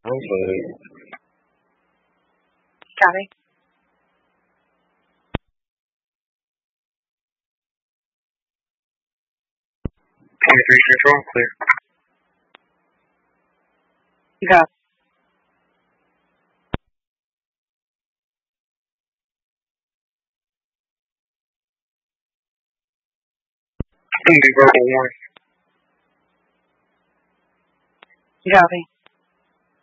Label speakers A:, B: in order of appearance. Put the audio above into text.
A: Okay.
B: Copy.
A: Three control clear.
B: Go.
A: Verbal 1.
B: Copy.